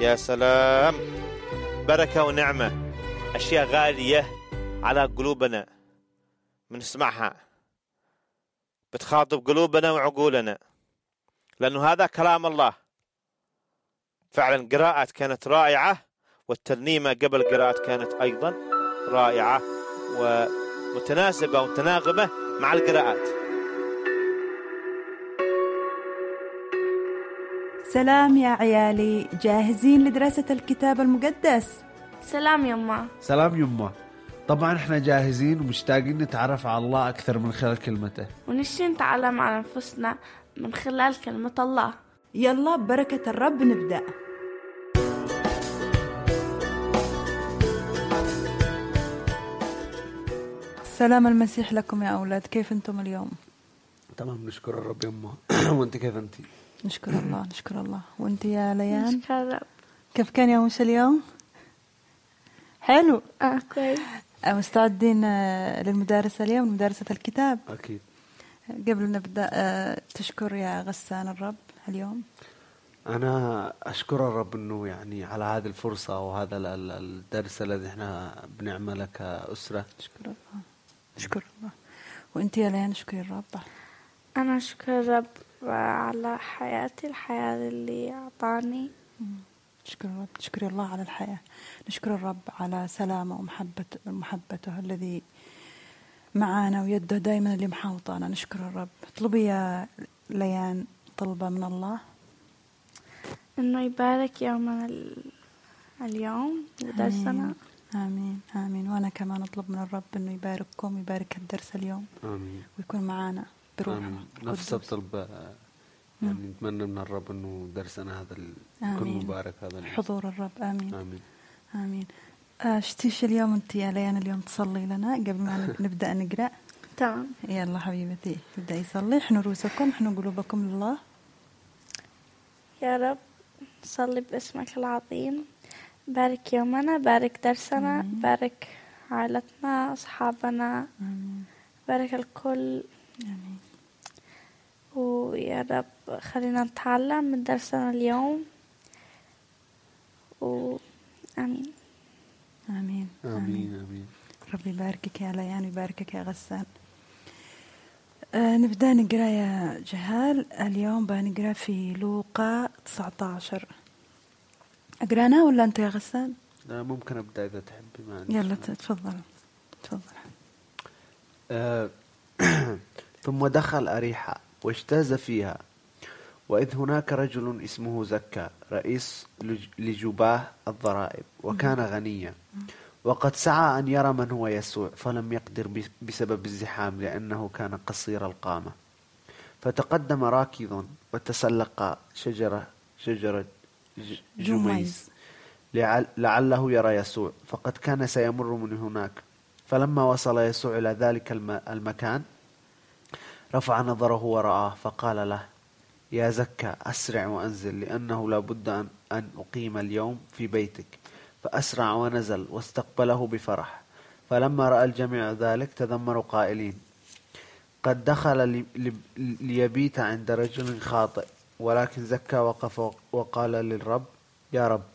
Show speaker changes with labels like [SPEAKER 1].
[SPEAKER 1] يا سلام، بركة ونعمة، أشياء غالية على قلوبنا بنسمعها، بتخاطب قلوبنا وعقولنا، لأنه هذا كلام الله. فعلا قراءة كانت رائعة، والترنيمة قبل قراءة كانت أيضا رائعة ومتناسبة ومتناغمة مع القراءات.
[SPEAKER 2] سلام يا عيالي، جاهزين لدراسة الكتاب المقدس؟
[SPEAKER 3] سلام يما.
[SPEAKER 4] سلام يما. طبعا احنا جاهزين ومشتاقين نتعرف على الله أكثر من خلال كلمته،
[SPEAKER 3] ونشتي نتعلم عن أنفسنا من خلال كلمة الله.
[SPEAKER 2] يلا ببركة الرب نبدأ. سلام المسيح لكم يا أولاد، كيف أنتم اليوم؟
[SPEAKER 4] تمام، نشكر الرب يما. وانت كيف انت؟
[SPEAKER 2] نشكر الله نشكر الله. وانت يا ليان؟
[SPEAKER 3] نشكر الرب.
[SPEAKER 2] كيف كان يومش اليوم؟ حلو.
[SPEAKER 3] كويس.
[SPEAKER 2] مستعدين للمدارسة اليوم، مدارسة الكتاب؟
[SPEAKER 4] أكيد.
[SPEAKER 2] قبل نبدأ تشكر يا غسان الرب اليوم؟
[SPEAKER 4] أنا أشكر الرب إنه يعني على هذه الفرصة وهذا الدرس الذي إحنا بنعمله كأسرة.
[SPEAKER 2] نشكر الله نشكر الله. وأنت يا ليان نشكر الرب؟
[SPEAKER 3] أنا أشكر الرب على حياتي، الحياة اللي أعطاني.
[SPEAKER 2] نشكر الرب، نشكر الله على الحياة، نشكر الرب على سلامه ومحبته الذي معانا ويده دائما اللي محاوطانا. نشكر الرب. اطلبي يا ليان طلبة من الله.
[SPEAKER 3] إنه يبارك يومنا اليوم ودرسنا.
[SPEAKER 2] آمين آمين. وأنا كمان أطلب من الرب إنه يبارككم، يبارك الدرس اليوم.
[SPEAKER 4] آمين.
[SPEAKER 2] ويكون معانا بروح.
[SPEAKER 4] نفس الطلب يعني نتمنى من الرب إنه درسنا هذا يكون مبارك. هذا
[SPEAKER 2] حضور الرب. آمين
[SPEAKER 4] آمين
[SPEAKER 2] آمين. اشتيش اليوم أنت يا ليان اليوم تصلي لنا قبل ما نبدأ نقرأ؟
[SPEAKER 3] تمام.
[SPEAKER 2] يلا حبيبتي ابدأ يصلي. احنا رؤوسكم، احنا قلوبكم لله.
[SPEAKER 3] يا رب نصلي باسمك العظيم، بارك يومنا، بارك درسنا، بارك عائلتنا، أصحابنا، بارك الكل.
[SPEAKER 2] آمين.
[SPEAKER 3] ويا رب خلينا نتعلم من درسنا اليوم. آمين
[SPEAKER 2] آمين
[SPEAKER 4] آمين آمين.
[SPEAKER 2] ربي يباركك يا ليان ويباركك يا غسان. نبدأ نقرأ يا جهال. اليوم بنقرأ في لوقا 19. أقرأنا ولا أنت يا غسان؟
[SPEAKER 4] لا، ممكن أبدأ إذا تحبي. معنا
[SPEAKER 2] يلا تفضل تفضل.
[SPEAKER 4] ثم دخل أريحة واجتاز فيها، وإذ هناك رجل اسمه زكا رئيس لجباه الضرائب، وكان غنيا، وقد سعى أن يرى من هو يسوع، فلم يقدر بسبب الزحام لأنه كان قصير القامة. فتقدم راكضا وتسلق شجرة جميز لعله يرى يسوع، فقد كان سيمر من هناك. فلما وصل يسوع إلى ذلك المكان رفع نظره ورآه، فقال له: يا زكا، أسرع وأنزل، لأنه لا بد أن أقيم اليوم في بيتك. فأسرع ونزل واستقبله بفرح. فلما رأى الجميع ذلك تذمروا قائلين: قد دخل ليبيت عند رجل خاطئ. ولكن زكا وقف وقال للرب: يا رب،